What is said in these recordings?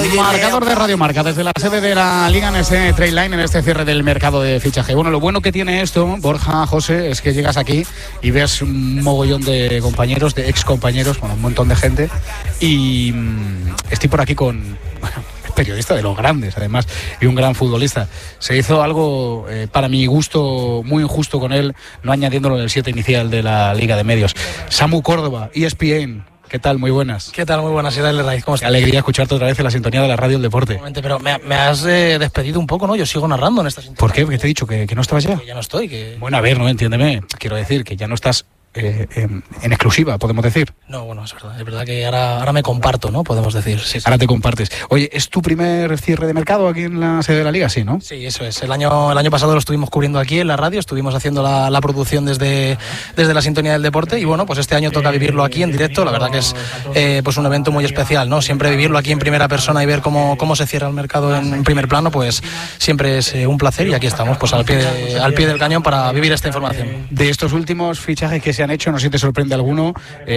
Marcador de Radio Marca desde la sede de la Liga en este trail line, en este cierre del mercado de fichaje. Bueno, lo bueno que tiene esto, Borja, José, es que llegas aquí y ves un mogollón de compañeros, de ex compañeros, bueno, un montón de gente. Y estoy por aquí con periodista de los grandes, además, y un gran futbolista. Se hizo algo, para mi gusto, muy injusto con él, no añadiéndolo en el 7 inicial de la Liga de Medios. Samu Córdoba, ESPN. ¿Qué tal? Muy buenas. ¿Qué tal? Muy buenas, Israel Raiz. ¿Cómo estás? Qué alegría escucharte otra vez en la sintonía de la radio del deporte. Pero me has despedido un poco, ¿no? Yo sigo narrando en esta sintonía. ¿Por qué? Porque te he dicho que no estabas ya. Que ya no estoy. Que... Bueno, a ver, no, entiéndeme. Quiero decir que ya no estás en exclusiva, podemos decir. No, bueno, es verdad que ahora me comparto, ¿no? Podemos decir. Sí. Ahora te compartes. Oye, ¿es tu primer cierre de mercado aquí en la sede de la Liga? Sí, ¿no? Sí, eso es. El año pasado lo estuvimos cubriendo aquí en la radio, estuvimos haciendo la producción desde la sintonía del deporte y bueno, pues este año toca vivirlo aquí en directo. La verdad que es pues un evento muy especial, ¿no? Siempre vivirlo aquí en primera persona y ver cómo se cierra el mercado en primer plano, pues siempre es un placer y aquí estamos, pues al pie del cañón para vivir esta información. De estos últimos fichajes que se han hecho, no sé si te sorprende alguno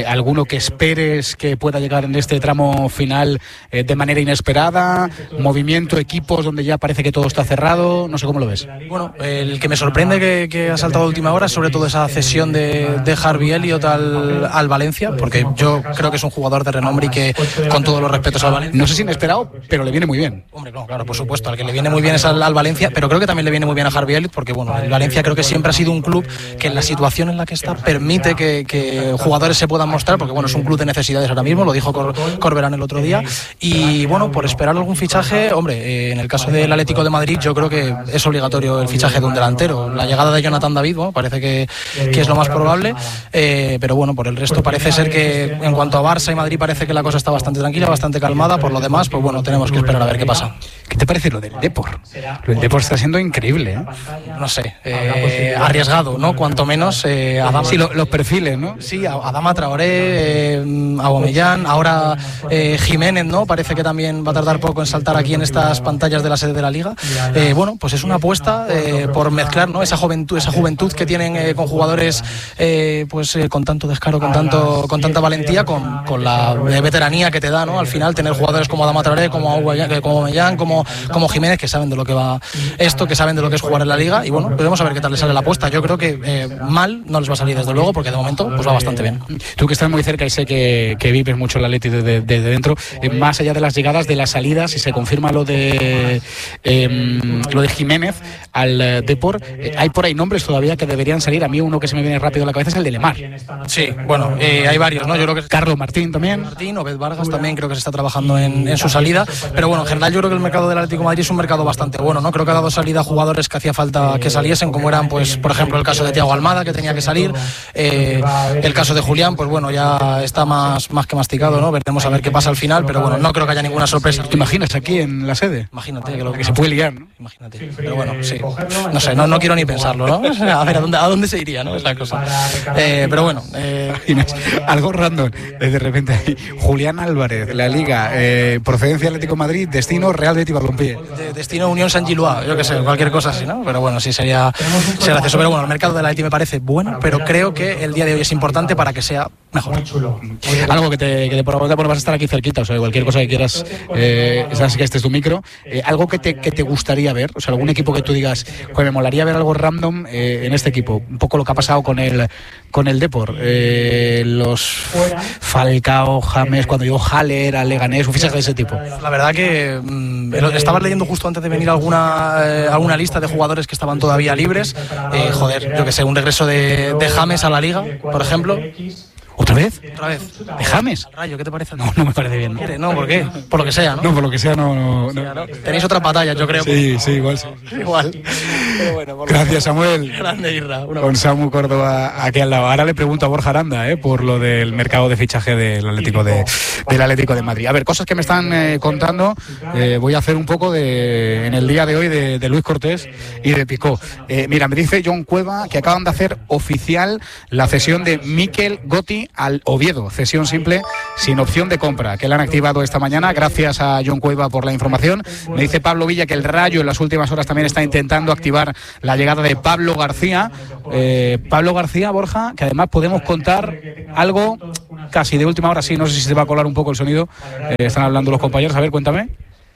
que esperes que pueda llegar en este tramo final de manera inesperada, movimiento, equipos donde ya parece que todo está cerrado, no sé cómo lo ves. Bueno, el que me sorprende que ha saltado a última hora es sobre todo esa cesión de Harvey Elliott al Valencia, porque yo creo que es un jugador de renombre y que con todos los respetos al Valencia. No sé si inesperado, pero le viene muy bien. Hombre, no, claro, por supuesto, al que le viene muy bien es al Valencia, pero creo que también le viene muy bien a Harvey Elliott, porque bueno, el Valencia creo que siempre ha sido un club que en la situación en la que está permite que jugadores se puedan mostrar, porque bueno, es un club de necesidades ahora mismo, lo dijo Corberán el otro día, y bueno, por esperar algún fichaje, hombre, en el caso del Atlético de Madrid yo creo que es obligatorio el fichaje de un delantero. La llegada de Jonathan David, bueno, parece que es lo más probable, pero bueno, por el resto parece ser que en cuanto a Barça y Madrid parece que la cosa está bastante tranquila, bastante calmada. Por lo demás, pues bueno, tenemos que esperar a ver qué pasa. ¿Qué te parece lo del Depor? Lo del Depor está siendo increíble, ¿eh? No sé, arriesgado, ¿no? Cuanto menos Adama, sí, los perfiles, ¿no? Sí, Adama Traoré, Aubameyang, ahora Jiménez, ¿no? Parece que también va a tardar poco en saltar aquí en estas pantallas de la sede de la Liga. Bueno, pues es una apuesta por mezclar, ¿no? Esa juventud que tienen con jugadores pues con tanto descaro, con tanta valentía, con la veteranía que te da, ¿no? Al final tener jugadores como Adama Traoré, como Aubameyang, como Jiménez, que saben de lo que va esto, que saben de lo que es jugar en la Liga, y bueno, podemos ver qué tal les sale la apuesta. Yo creo que mal no les va a salir desde luego, porque de momento pues va bastante bien. Tú que estás muy cerca y sé que vives mucho el Atleti desde dentro, más allá de las llegadas, de las salidas, si se confirma lo de Jiménez al Depor, hay por ahí nombres todavía que deberían salir. A mí uno que se me viene rápido a la cabeza es el de Lemar. Sí, bueno, hay varios, ¿no? Yo creo que Carlos Martín también. Obed Vargas también creo que se está trabajando en su salida, pero bueno, en general yo creo que el mercado del Atlético de Madrid es un mercado bastante bueno, ¿no? Creo que ha dado salida a jugadores que hacía falta que saliesen, como eran, pues, por ejemplo, el caso de Thiago Almada, que tenía que salir, el caso de Julián, pues bueno, ya está más que masticado, ¿no? Veremos a ver qué pasa al final, pero bueno, no creo que haya ninguna sorpresa. ¿Te imaginas aquí en la sede? Imagínate que se puede liar, ¿no? Imagínate, pero bueno, sí. No sé, no quiero ni pensarlo, ¿no? A ver, ¿a dónde se iría, no? Es la cosa. Pero bueno. Algo random. De repente ahí, Julián Álvarez, la Liga, procedencia Atlético de Madrid, destino Real Betis Balompié. Destino Unión Saint-Gilloise, yo qué sé, cualquier cosa así, ¿no? Pero bueno, sí sería gracioso. Pero bueno, el mercado del Atleti me parece bueno, pero creo que el día de hoy es importante para que sea mejor. Algo que por ahora vas a estar aquí cerquita, o sea, cualquier cosa que quieras, sabes que este es tu micro, algo que te gustaría ver, o sea, algún equipo que tú digas, pues me molaría ver algo random en este equipo, un poco lo que ha pasado con el Depor, los Falcao, James, cuando llegó Haller al Leganés, un fichaje de ese tipo. La verdad que estaba leyendo justo antes de venir alguna lista de jugadores que estaban todavía libres, yo que sé, un regreso de James a la Liga, por ejemplo. ¿Otra vez? Otra vez. ¿De James? Al Rayo, ¿qué te parece? No me parece bien. No, ¿por qué? Por lo que sea, ¿no? No, por lo que sea, no. Tenéis otras batallas, yo creo. Sí, igual sí. Igual. Pero bueno, gracias, Samuel. Grande Irra. Con Samu Córdoba aquí al lado. Ahora le pregunto a Borja Aranda, por lo del mercado de fichaje del Atlético de Madrid. A ver, cosas que me están contando. Voy a hacer un poco en el día de hoy de Luis Cortés y de Picó. Mira, me dice John Cueva que acaban de hacer oficial la cesión de Mikel Gotti al Oviedo, cesión simple sin opción de compra, que la han activado esta mañana. Gracias a John Cueva por la información. Me dice Pablo Villa que el Rayo en las últimas horas también está intentando activar la llegada de Pablo García. Pablo García, Borja, que además podemos contar algo casi de última hora, sí, no sé si se va a colar un poco el sonido, están hablando los compañeros, a ver, cuéntame.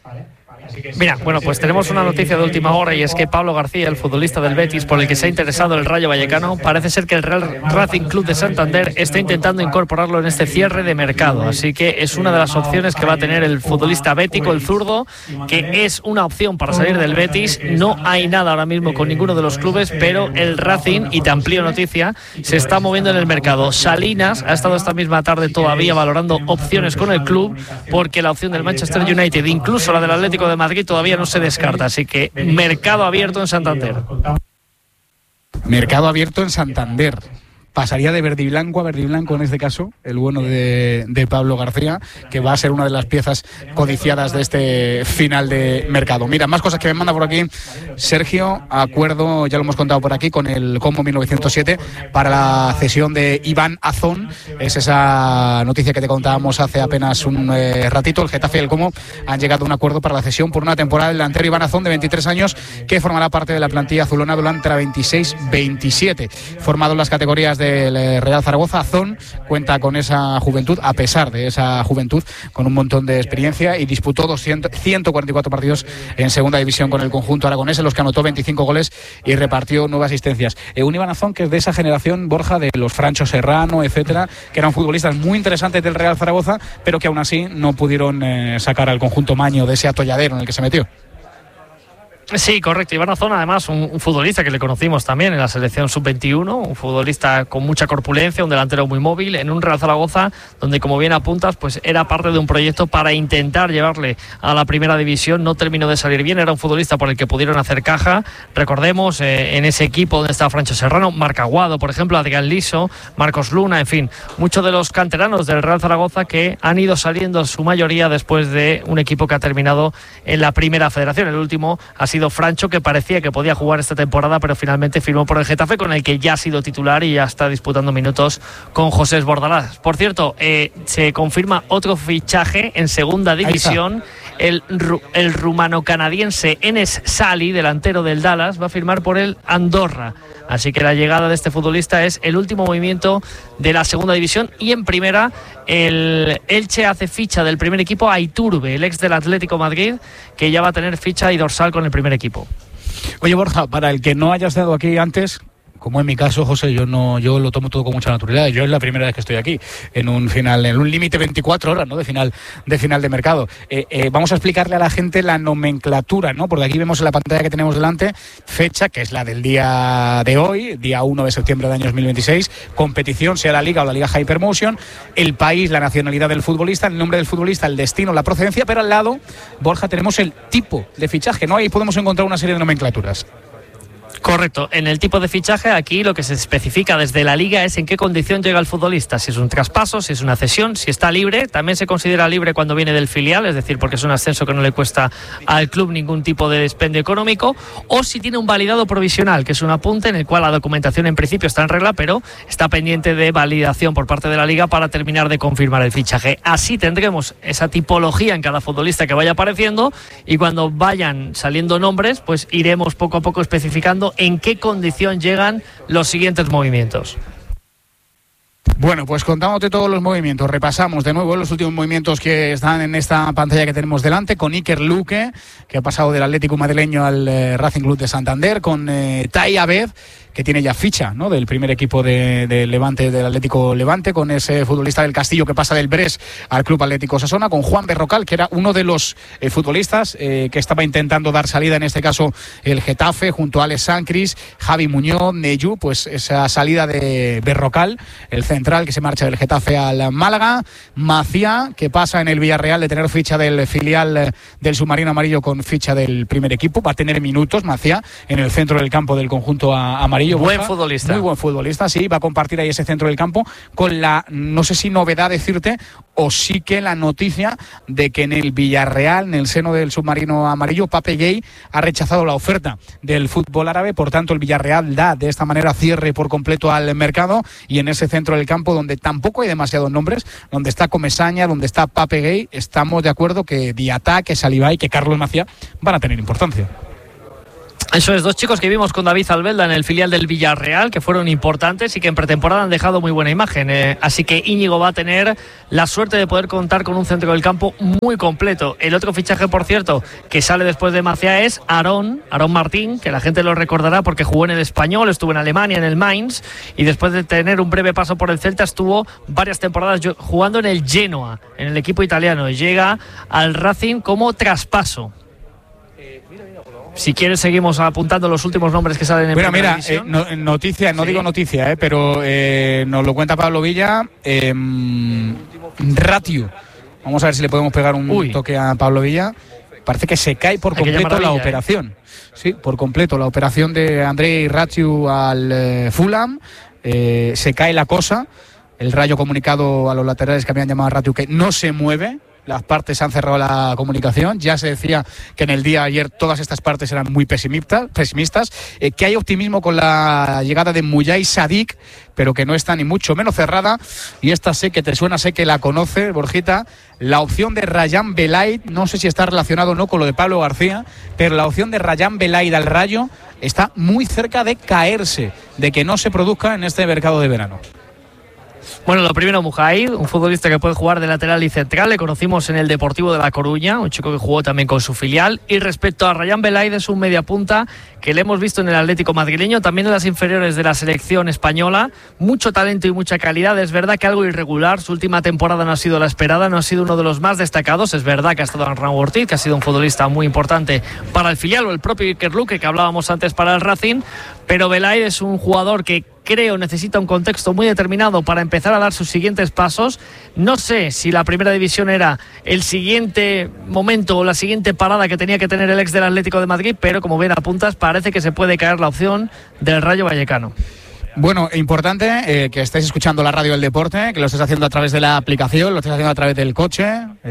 Mira, bueno, pues tenemos una noticia de última hora y es que Pablo García, el futbolista del Betis, por el que se ha interesado el Rayo Vallecano, parece ser que el Real Racing Club de Santander está intentando incorporarlo en este cierre de mercado. Así que es una de las opciones que va a tener el futbolista bético, el zurdo, que es una opción para salir del Betis. No hay nada ahora mismo con ninguno de los clubes, pero el Racing, y te amplío noticia, se está moviendo en el mercado. Salinas ha estado esta misma tarde todavía valorando opciones con el club, porque la opción del Manchester United, incluso la del Atlético de Madrid, todavía no se descarta. Así que mercado abierto en Santander. Mercado abierto en Santander. Pasaría de verde y blanco a verde y blanco en este caso, el bueno de Pablo García, que va a ser una de las piezas codiciadas de este final de mercado. Mira, más cosas que me manda por aquí Sergio. Acuerdo, ya lo hemos contado por aquí, con el Combo 1907 para la cesión de Iván Azón. Es esa noticia que te contábamos hace apenas un ratito. El Getafe y el Combo han llegado a un acuerdo para la cesión por una temporada del delantero Iván Azón, de 23 años, que formará parte de la plantilla azulona durante la 26-27. Formado en las categorías del Real Zaragoza, Azón cuenta con esa juventud, a pesar de esa juventud, con un montón de experiencia, y disputó 144 partidos en segunda división con el conjunto aragonés, en los que anotó 25 goles y repartió 9 asistencias. Un Iván Azón que es de esa generación, Borja, de los Francho Serrano, etcétera, que eran futbolistas muy interesantes del Real Zaragoza, pero que aún así no pudieron sacar al conjunto maño de ese atolladero en el que se metió. Sí, correcto. Iván Azón, además, un futbolista que le conocimos también en la selección sub-21, un futbolista con mucha corpulencia, un delantero muy móvil, en un Real Zaragoza donde, como bien apuntas, pues era parte de un proyecto para intentar llevarle a la primera división. No terminó de salir bien, era un futbolista por el que pudieron hacer caja. Recordemos, en ese equipo donde estaba Francho Serrano, Marc Aguado, por ejemplo, Adrián Liso, Marcos Luna, en fin, muchos de los canteranos del Real Zaragoza que han ido saliendo, su mayoría, después de un equipo que ha terminado en la primera federación. El último ha sido Francho, que parecía que podía jugar esta temporada, pero finalmente firmó por el Getafe, con el que ya ha sido titular y ya está disputando minutos con José Bordalás. Por cierto, se confirma otro fichaje en segunda división. El rumano-canadiense Enes Sali, delantero del Dallas, va a firmar por el Andorra. Así que la llegada de este futbolista es el último movimiento de la segunda división. Y en primera, el Elche hace ficha del primer equipo a Iturbe, el ex del Atlético Madrid, que ya va a tener ficha y dorsal con el primer equipo. Oye, Borja, para el que no haya estado aquí antes, como en mi caso, José, yo lo tomo todo con mucha naturalidad. Yo es la primera vez que estoy aquí en un final, en un límite 24 horas, ¿no? de final de mercado. Vamos a explicarle a la gente la nomenclatura, ¿no? Porque aquí vemos en la pantalla que tenemos delante fecha, que es la del día de hoy, día 1 de septiembre del año 2026, competición, sea la Liga o la Liga Hypermotion, el país, la nacionalidad del futbolista, el nombre del futbolista, el destino, la procedencia, pero al lado, Borja, tenemos el tipo de fichaje, ¿no? Ahí podemos encontrar una serie de nomenclaturas. Correcto, en el tipo de fichaje aquí lo que se especifica desde la Liga es en qué condición llega el futbolista, si es un traspaso, si es una cesión, si está libre. También se considera libre cuando viene del filial, es decir, porque es un ascenso que no le cuesta al club ningún tipo de dispendio económico, o si tiene un validado provisional, que es un apunte en el cual la documentación en principio está en regla, pero está pendiente de validación por parte de la Liga para terminar de confirmar el fichaje. Así tendremos esa tipología en cada futbolista que vaya apareciendo, y cuando vayan saliendo nombres, pues iremos poco a poco especificando en qué condición llegan los siguientes movimientos. Bueno, pues contándote todos los movimientos, repasamos de nuevo los últimos movimientos que están en esta pantalla que tenemos delante, con Iker Luque, que ha pasado del Atlético madrileño al Racing Club de Santander, con Tai Abed, que tiene ya ficha, ¿no?, del primer equipo de Levante, del Atlético Levante, con ese futbolista del Castillo que pasa del Brest al Club Atlético Osasuna, con Juan Berrocal, que era uno de los futbolistas que estaba intentando dar salida, en este caso el Getafe, junto a Alex Sancris, Javi Muñoz, Neyu, pues esa salida de Berrocal, el central que se marcha del Getafe al Málaga, Maciá, que pasa en el Villarreal de tener ficha del filial del submarino amarillo con ficha del primer equipo, va a tener minutos Maciá en el centro del campo del conjunto amarillo. Buen futbolista. Muy buen futbolista, sí, va a compartir ahí ese centro del campo con la, no sé si novedad decirte, o sí que la noticia de que en el Villarreal, en el seno del submarino amarillo, Pape Gueye ha rechazado la oferta del fútbol árabe. Por tanto, el Villarreal da de esta manera cierre por completo al mercado, y en ese centro del campo, donde tampoco hay demasiados nombres, donde está Comesaña, donde está Pape Gueye, estamos de acuerdo que Diatá, que Saliba y que Carlos Maciá van a tener importancia. Eso es, dos chicos que vimos con David Albelda en el filial del Villarreal, que fueron importantes y que en pretemporada han dejado muy buena imagen. Así que Íñigo va a tener la suerte de poder contar con un centro del campo muy completo. El otro fichaje, por cierto, que sale después de Maciá es Aarón Martín, que la gente lo recordará porque jugó en el Español, estuvo en Alemania, en el Mainz, y después de tener un breve paso por el Celta, estuvo varias temporadas jugando en el Genoa, en el equipo italiano. Llega al Racing como traspaso. Si quieres seguimos apuntando los últimos nombres que salen en primera división. Noticia, no digo noticia, pero nos lo cuenta Pablo Villa. Ratio. Vamos a ver si le podemos pegar un toque a Pablo Villa. Parece que se cae por completo la operación. Sí, por completo. La operación de Andrei Ratio al Fulham. Se cae la cosa. El Rayo comunicado a los laterales que habían llamado a Ratio que no se mueve. Las partes han cerrado la comunicación. Ya se decía que en el día de ayer todas estas partes eran muy pesimistas, que hay optimismo con la llegada de Mujay Sadik, pero que no está ni mucho menos cerrada. Y esta sé que te suena, sé que la conoce, Borjita. La opción de Rayan Belaid, no sé si está relacionado o no con lo de Pablo García, pero la opción de Rayan Belaid al Rayo está muy cerca de caerse, de que no se produzca en este mercado de verano. Bueno, lo primero, Mujair, un futbolista que puede jugar de lateral y central. Le conocimos en el Deportivo de La Coruña, un chico que jugó también con su filial. Y respecto a Rayan Belaid, es un mediapunta que le hemos visto en el Atlético madrileño, también en las inferiores de la selección española. Mucho talento y mucha calidad. Es verdad que algo irregular. Su última temporada no ha sido la esperada, no ha sido uno de los más destacados. Es verdad que ha estado en Ramón Ortiz, que ha sido un futbolista muy importante para el filial, o el propio Iker Luque, que hablábamos antes para el Racing. Pero Belaid es un jugador que creo necesita un contexto muy determinado para empezar a dar sus siguientes pasos. No sé si la primera división era el siguiente momento o la siguiente parada que tenía que tener el ex del Atlético de Madrid, pero como bien apuntas, parece que se puede caer la opción del Rayo Vallecano. Bueno, importante que estéis escuchando la radio del deporte, que lo estés haciendo a través de la aplicación, lo estés haciendo a través del coche,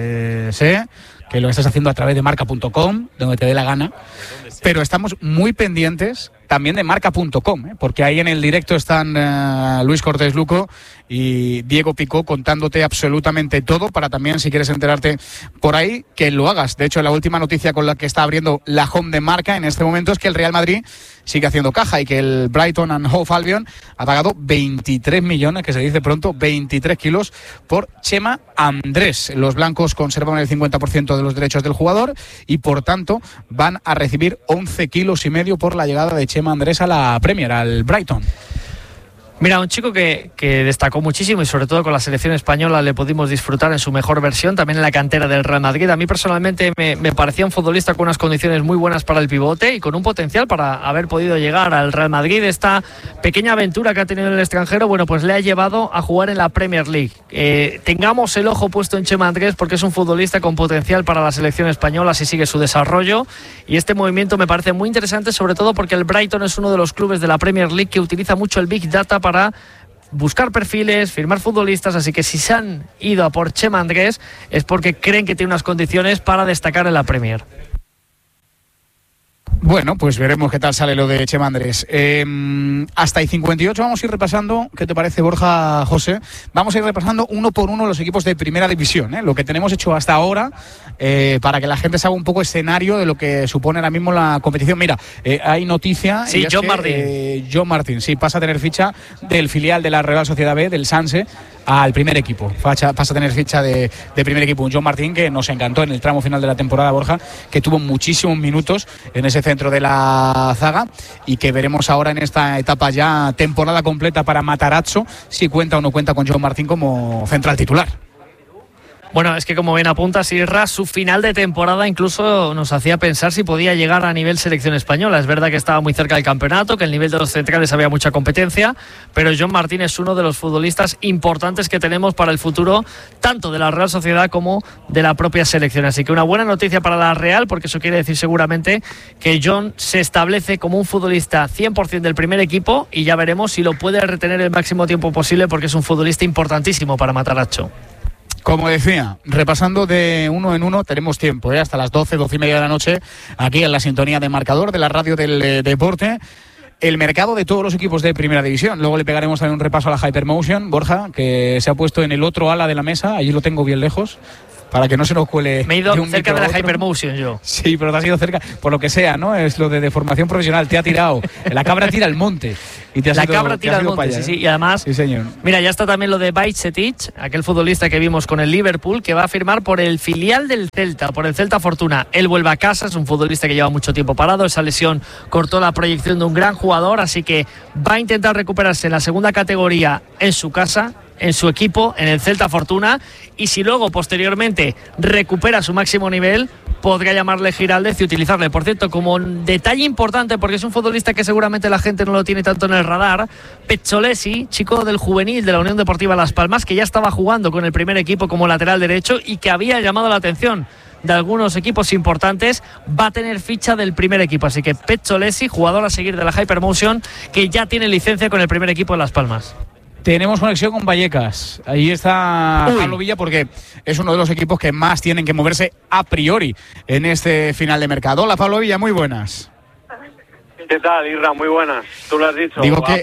sé que lo estés haciendo a través de marca.com, donde te dé la gana, pero estamos muy pendientes también de marca.com, porque ahí en el directo están Luis Cortés Luco y Diego Picó contándote absolutamente todo, para también, si quieres enterarte por ahí, que lo hagas. De hecho, la última noticia con la que está abriendo la home de Marca en este momento es que el Real Madrid sigue haciendo caja y que el Brighton and Hove Albion ha pagado 23 millones, que se dice pronto, 23 kilos por Chema Andrés. Los blancos conservan el 50% de los derechos del jugador y, por tanto, van a recibir 11 kilos y medio por la llegada de Chema Andrés a la Premier, al Brighton. Mira, un chico que destacó muchísimo y sobre todo con la selección española le pudimos disfrutar en su mejor versión, también en la cantera del Real Madrid. A mí personalmente me parecía un futbolista con unas condiciones muy buenas para el pivote y con un potencial para haber podido llegar al Real Madrid. Esta pequeña aventura que ha tenido en el extranjero, bueno, pues le ha llevado a jugar en la Premier League. Tengamos el ojo puesto en Chema Andrés porque es un futbolista con potencial para la selección española si sigue su desarrollo, y este movimiento me parece muy interesante, sobre todo porque el Brighton es uno de los clubes de la Premier League que utiliza mucho el Big Data para buscar perfiles, firmar futbolistas, así que si se han ido a por Chema Andrés es porque creen que tiene unas condiciones para destacar en la Premier. Bueno, pues veremos qué tal sale lo de Chema Andrés. Hasta y 58 vamos a ir repasando. ¿Qué te parece, Borja, José? Vamos a ir repasando uno por uno los equipos de primera división, lo que tenemos hecho hasta ahora, para que la gente se haga un poco escenario de lo que supone ahora mismo la competición. Mira, hay noticia. Sí, John Martín. John Martín, sí, pasa a tener ficha del filial de la Real Sociedad B, del Sanse, al primer equipo. Pasa a tener ficha de primer equipo. Un John Martín que nos encantó en el tramo final de la temporada, Borja, que tuvo muchísimos minutos en ese centro de la zaga y que veremos ahora en esta etapa ya temporada completa para Matarazzo si cuenta o no cuenta con John Martín como central titular. Bueno, es que como bien apunta Sierra, su final de temporada incluso nos hacía pensar si podía llegar a nivel selección española. Es verdad que estaba muy cerca del campeonato, que el nivel de los centrales había mucha competencia, pero John Martín es uno de los futbolistas importantes que tenemos para el futuro, tanto de la Real Sociedad como de la propia selección. Así que una buena noticia para la Real, porque eso quiere decir seguramente que John se establece como un futbolista 100% del primer equipo y ya veremos si lo puede retener el máximo tiempo posible, porque es un futbolista importantísimo para Matarazzo. Como decía, repasando de uno en uno, tenemos tiempo, hasta las 12:30 de la noche, aquí en la sintonía de Marcador de la radio del deporte. El mercado de todos los equipos de primera división. Luego le pegaremos también un repaso a la Hypermotion, Borja, que se ha puesto en el otro ala de la mesa, allí lo tengo bien lejos. para que no se nos cuele. Me he ido de un cerca micro de a la otro. Hypermotion yo. Sí, pero te has ido cerca, por lo que sea, ¿no? Es lo de formación profesional, te ha tirado. La cabra tira al monte. Y te has La ido, cabra te tira has al ido monte, para allá, sí. Y además, sí, señor. mira, ya está también lo de Bajcetic, aquel futbolista que vimos con el Liverpool, que va a firmar por el filial del Celta, por el Celta Fortuna. Él vuelve a casa, es un futbolista que lleva mucho tiempo parado. Esa lesión cortó la proyección de un gran jugador, así que va a intentar recuperarse en la segunda categoría en su casa, en su equipo, en el Celta Fortuna, y si luego posteriormente recupera su máximo nivel, podría llamarle Giraldez y utilizarle. Por cierto, como detalle importante, porque es un futbolista que seguramente la gente no lo tiene tanto en el radar, Pezzolesi, chico del juvenil de la Unión Deportiva Las Palmas, que ya estaba jugando con el primer equipo como lateral derecho y que había llamado la atención de algunos equipos importantes, va a tener ficha del primer equipo. Así que Pezzolesi, jugador a seguir de la Hypermotion, que ya tiene licencia con el primer equipo de Las Palmas. Tenemos conexión con Vallecas. Ahí está Pablo Villa, porque es uno de los equipos que más tienen que moverse a priori en este final de mercado. Hola, Pablo Villa, muy buenas. ¿Qué tal, Irra? Muy buenas. Tú lo has dicho. Digo que a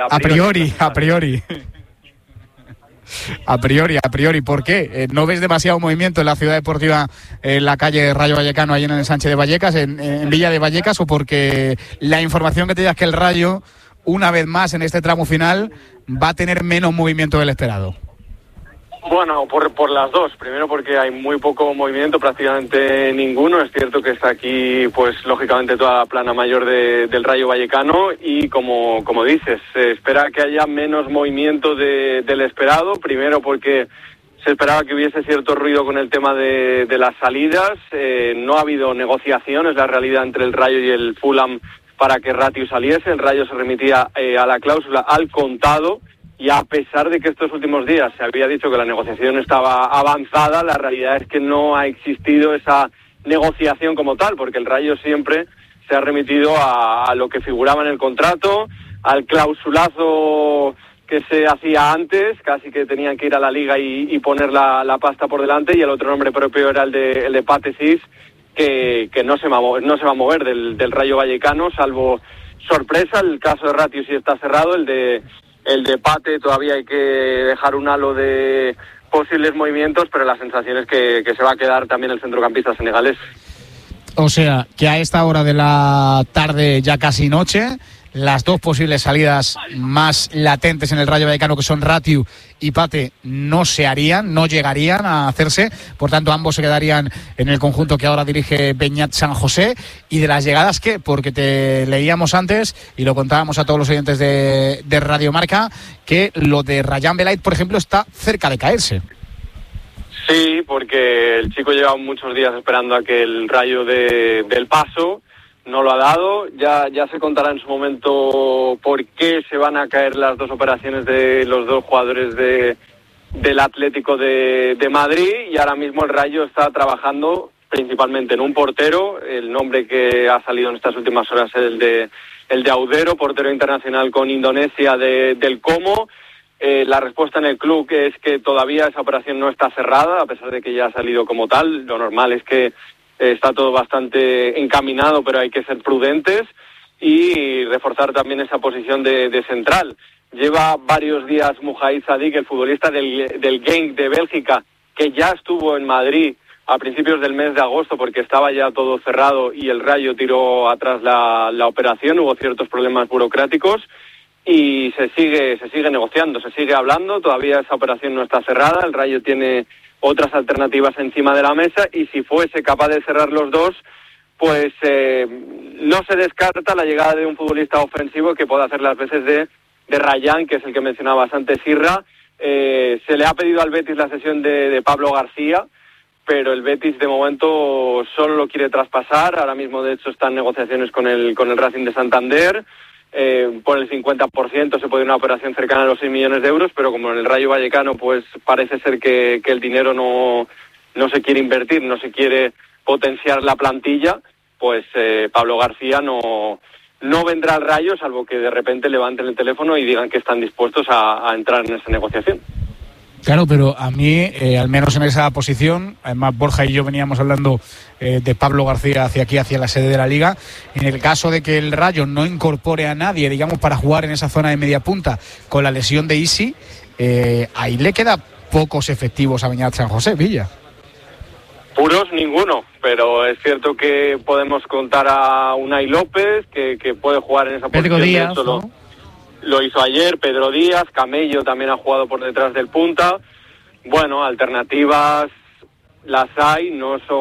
priori. ¿Por qué? ¿No ves demasiado movimiento en la ciudad deportiva, en la calle Rayo Vallecano, ahí en el Sánchez de Vallecas, en Villa de Vallecas, o porque la información que te da es que el Rayo, una vez más en este tramo final, va a tener menos movimiento del esperado? Bueno, por las dos. Primero porque hay muy poco movimiento, prácticamente ninguno. Es cierto que está aquí, pues lógicamente, toda la plana mayor del Rayo Vallecano y como dices, se espera que haya menos movimiento del esperado. Primero porque se esperaba que hubiese cierto ruido con el tema de las salidas. No ha habido negociaciones, la realidad, entre el Rayo y el Fulham para que Ratiu saliese. El Rayo se remitía a la cláusula al contado, y a pesar de que estos últimos días se había dicho que la negociación estaba avanzada, la realidad es que no ha existido esa negociación como tal, porque el Rayo siempre se ha remitido a lo que figuraba en el contrato, al clausulazo que se hacía antes, casi que tenían que ir a la liga y poner la pasta por delante, y el otro nombre propio era el de Pate Cis, que no se va a mover del Rayo Vallecano, salvo sorpresa. El caso de Ratiu sí está cerrado, el de Pate todavía hay que dejar un halo de posibles movimientos, pero la sensación es que se va a quedar también el centrocampista senegalés. O sea, que a esta hora de la tarde, ya casi noche, las dos posibles salidas más latentes en el Rayo Vallecano, que son Ratiu y Pate, no llegarían a hacerse. Por tanto, ambos se quedarían en el conjunto que ahora dirige Beñat San José. ¿Y de las llegadas qué? Porque te leíamos antes y lo contábamos a todos los oyentes de Radio Marca, que lo de Ryan Belait, por ejemplo, está cerca de caerse. Sí, porque el chico lleva muchos días esperando a que el Rayo del paso. No lo ha dado. Ya se contará en su momento por qué se van a caer las dos operaciones de los dos jugadores del Atlético de Madrid, y ahora mismo el Rayo está trabajando principalmente en un portero. El nombre que ha salido en estas últimas horas es el de Audero, portero internacional con Indonesia del Como. La respuesta en el club es que todavía esa operación no está cerrada, a pesar de que ya ha salido como tal. Lo normal es que está todo bastante encaminado, pero hay que ser prudentes y reforzar también esa posición de central. Lleva varios días Mohamed Sadik, el futbolista del Genk de Bélgica, que ya estuvo en Madrid a principios del mes de agosto porque estaba ya todo cerrado y el Rayo tiró atrás la operación. Hubo ciertos problemas burocráticos y se sigue negociando, se sigue hablando. Todavía esa operación no está cerrada. El Rayo tiene otras alternativas encima de la mesa, y si fuese capaz de cerrar los dos, pues no se descarta la llegada de un futbolista ofensivo que pueda hacer las veces de Rayán, que es el que mencionabas antes, Sirra. Se le ha pedido al Betis la cesión de Pablo García, pero el Betis de momento solo lo quiere traspasar. Ahora mismo, de hecho, están negociaciones con el Racing de Santander. Por el 50% se puede ir una operación cercana a los 6 millones de euros, pero como en el Rayo Vallecano pues parece ser que el dinero no se quiere invertir, no se quiere potenciar la plantilla, pues Pablo García no vendrá al Rayo, salvo que de repente levanten el teléfono y digan que están dispuestos a entrar en esa negociación. Claro, pero a mí, al menos en esa posición, además Borja y yo veníamos hablando de Pablo García hacia la sede de la Liga. En el caso de que el Rayo no incorpore a nadie, digamos, para jugar en esa zona de media punta con la lesión de Isi, ahí le queda pocos efectivos a Beñat San José, Villa. Puros ninguno, pero es cierto que podemos contar a Unai López, que puede jugar en esa Pedro posición. Díaz, ¿no? Lo hizo ayer, Pedro Díaz, Camello también ha jugado por detrás del punta. Bueno, alternativas las hay, no son